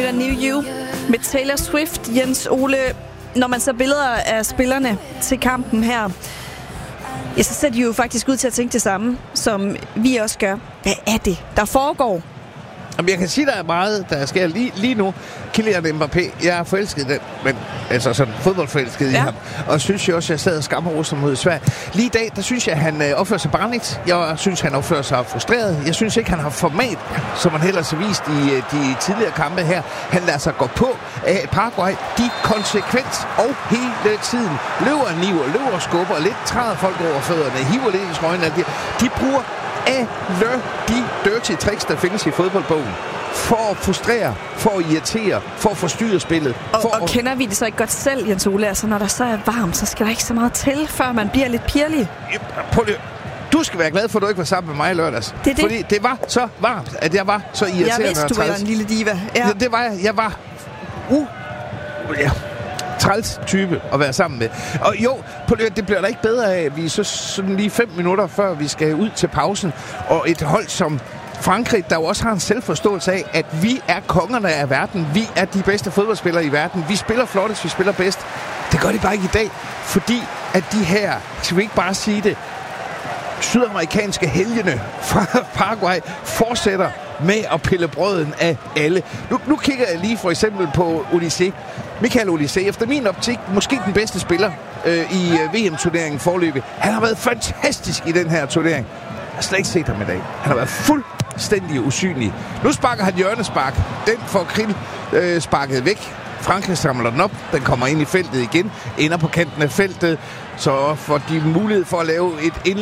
lytter New You med Taylor Swift. Jens Ole, når man ser billeder af spillerne til kampen her, ja, så ser de jo faktisk ud til at tænke det samme, som vi også gør. Hvad er det, der foregår? Jamen, jeg kan sige, der er meget, der sker lige nu. Kylian Mbappé, jeg er forelsket i den, men altså sådan fodboldforelsket i ham. Og synes jeg også, jeg sad og skamroser mod Sverige. Lige i dag, der synes jeg, han opfører sig barnligt. Jeg synes, han opfører sig frustreret. Jeg synes ikke, han har format, som han ellers har vist i de tidligere kampe her. Han lader sig gå på af Paraguay. De konsekvent og hele tiden løber og skubber og lidt træder folk over fødderne, hiver lidt i trøjen. De bruger alle de dirty tricks, der findes i fodboldbogen, for at frustrere, for at irritere, for at forstyrre spillet. Og kender vi det så ikke godt selv, Jens Ole? Altså, når der så er varmt, så skal der ikke så meget til, før man bliver lidt pirlig. Du skal være glad for, at du ikke var sammen med mig i lørdags. Det. Fordi det var så varmt, at jeg var så irriterende. Jeg vidste, du var en lille diva. Ja. Det var jeg. Jeg var træls type at være sammen med. Og jo, det bliver da ikke bedre af, at vi så sådan lige 5 minutter før vi skal ud til pausen, og et hold som Frankrig, der jo også har en selvforståelse af, at vi er kongerne af verden. Vi er de bedste fodboldspillere i verden. Vi spiller flottest, vi spiller bedst. Det gør de bare ikke i dag, fordi at de her, skal vi ikke bare sige det, sydamerikanske helgene fra Paraguay fortsætter med at pille brøden af alle. Nu kigger jeg lige for eksempel på Olysée. Michael Olysée, efter min optik, måske den bedste spiller i VM-turneringen forløbet. Han har været fantastisk i den her turnering. Jeg har slet ikke set ham i dag. Han har været fuldstændig usynlig. Nu sparker han hjørnespark. Den får Krill sparket væk. Frankrig samler den op. Den kommer ind i feltet igen. Ender på kanten af feltet. Så får de mulighed for at lave et